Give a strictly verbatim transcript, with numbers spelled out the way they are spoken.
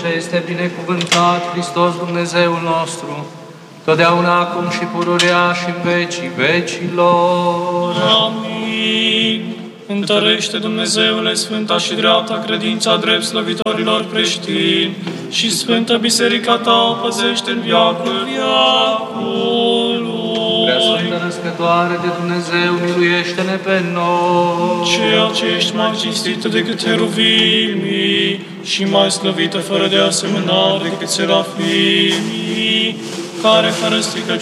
ce este binecuvântat Hristos Dumnezeul nostru, totdeauna acum și pururea și în vecii vecilor. Amin. Întărește, Dumnezeule, sfânta și dreapta credința drept slăvitorilor creștini și sfântă biserica ta o păzește în viacul viacului. Prea Sfântă Născătoare de Dumnezeu, miluiește-ne pe noi. Ceea ce ești mai cinstită decât heruvimii și mai slăvită fără de asemănare decât serafimii, care fără stricăciune